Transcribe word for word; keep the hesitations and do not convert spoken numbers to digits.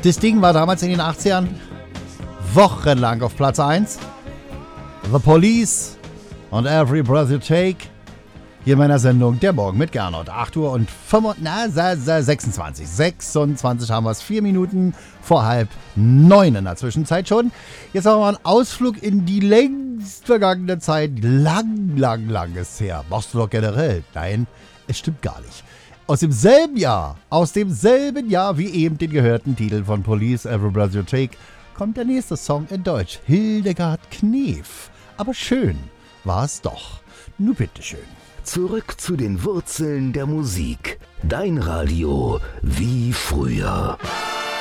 Das Ding war damals in den achtzigern wochenlang auf Platz eins. The Police und Every Breath You Take. Hier in meiner Sendung Der Morgen mit Gernot. acht Uhr und sechsundzwanzig. sechsundzwanzig haben wir es. Vier Minuten vor halb neun in der Zwischenzeit schon. Jetzt machen wir einen Ausflug in die längst vergangene Zeit. Lang, lang, lang ist her. Machst du doch generell? Nein, es stimmt gar nicht. Aus demselben Jahr, aus demselben Jahr wie eben den gehörten Titel von Police, Every Breath You Take, kommt der nächste Song in Deutsch. Hildegard Knef. Aber schön war es doch. Nur bitteschön. Zurück zu den Wurzeln der Musik. Dein Radio wie früher.